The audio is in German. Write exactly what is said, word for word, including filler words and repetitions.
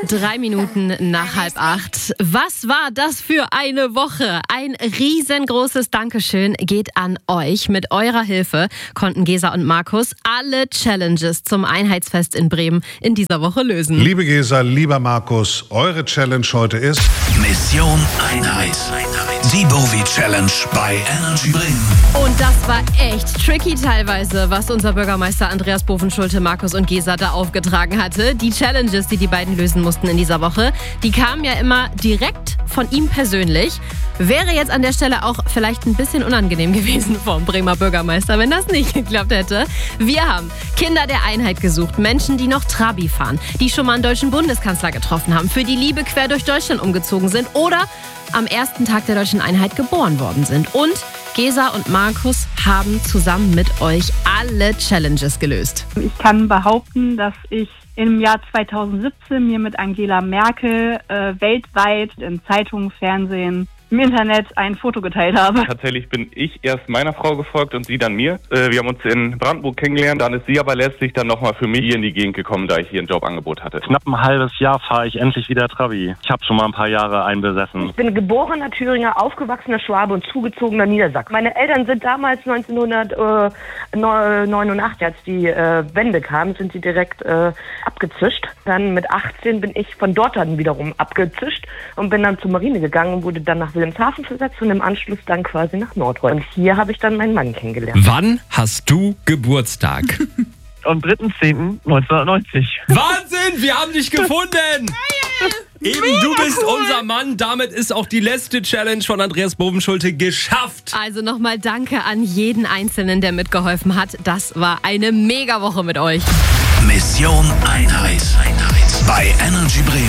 Drei Minuten nach halb acht. Was war das für eine Woche? Ein riesengroßes Dankeschön geht an euch. Mit eurer Hilfe konnten Gesa und Markus alle Challenges zum Einheitsfest in Bremen in dieser Woche lösen. Liebe Gesa, lieber Markus, eure Challenge heute ist Mission Einheit. Die Bowie Challenge bei Energy Bremen. Und das war echt tricky teilweise, was unser Bürgermeister Andreas Bovenschulte, Markus und Gesa da aufgetragen hatte. Die Challenges, die die beiden lösen mussten in dieser Woche, die kamen ja immer direkt von ihm persönlich. Wäre jetzt an der Stelle auch vielleicht ein bisschen unangenehm gewesen vom Bremer Bürgermeister, wenn das nicht geklappt hätte. Wir haben Kinder der Einheit gesucht, Menschen, die noch Trabi fahren, die schon mal einen deutschen Bundeskanzler getroffen haben, für die Liebe quer durch Deutschland umgezogen sind oder am ersten Tag der deutschen Einheit geboren worden sind. Und Gesa und Markus haben zusammen mit euch alle Challenges gelöst. Ich kann behaupten, dass ich im Jahr zweitausendsiebzehn mir mit Angela Merkel äh, weltweit in Zeitungen, Fernsehen, im Internet ein Foto geteilt habe. Tatsächlich bin ich erst meiner Frau gefolgt und sie dann mir. Äh, wir haben uns in Brandenburg kennengelernt, dann ist sie aber letztlich dann nochmal für mich hier in die Gegend gekommen, da ich hier ein Jobangebot hatte. Knapp ein halbes Jahr fahre ich endlich wieder Trabi. Ich habe schon mal ein paar Jahre einbesessen. Ich bin geborener Thüringer, aufgewachsener Schwabe und zugezogener Niedersachsen. Meine Eltern sind damals neunzehnhundertneunundachtzig, als die äh, Wende kam, sind sie direkt äh, abgezischt. Dann mit achtzehn bin ich von dort dann wiederum abgezischt und bin dann zur Marine gegangen und wurde dann nach Wilhelmshaven versetzt und im Anschluss dann quasi nach Nordrhein. Und hier habe ich dann meinen Mann kennengelernt. Wann hast du Geburtstag? Am dritter zehnter neunzehnhundertneunzig. Wahnsinn, wir haben dich gefunden! Eben, du bist unser Mann. Damit ist auch die letzte Challenge von Andreas Bovenschulte geschafft. Also nochmal danke an jeden Einzelnen, der mitgeholfen hat. Das war eine Mega-Woche mit euch. Mission Einheit. Bei Energy Bremen.